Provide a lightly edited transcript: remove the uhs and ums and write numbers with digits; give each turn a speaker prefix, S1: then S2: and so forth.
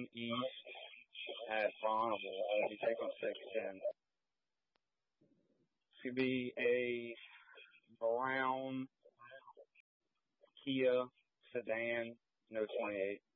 S1: 1 East at Bonneville. I'll be taking 610. It's going to be a brown Kia sedan, no 28.